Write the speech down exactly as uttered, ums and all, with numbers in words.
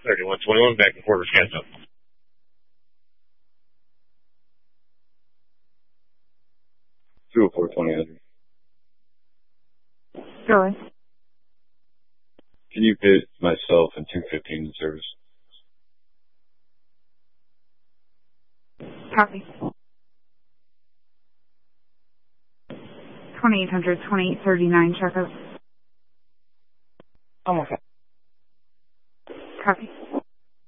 thirty-one twenty-one, back in quarters, catch up. two oh four twenty hundred. Go ahead. Can you pit myself and two fifteen in service? Copy. twenty-eight hundred, twenty-eight thirty-nine, checkup. I'm okay. Copy.